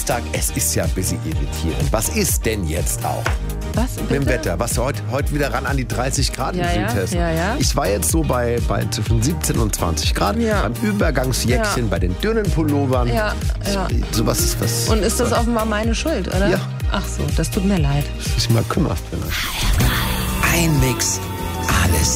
Dienstag, es ist ja ein bisschen irritierend. Was ist denn jetzt auch? Was? Mit dem Wetter. Was heute wieder ran an die 30 Grad in Ja, Südhessen. ja. Ich war jetzt so bei zwischen 17 und 20 Grad. Ja. Beim Übergangsjäckchen, Ja. bei den dünnen Pullovern. Ja. Sowas ist was. Und ist das offenbar meine Schuld, oder? Ja. Ach so, das tut mir leid. Ich mal kümmerst. Ein Mix, alles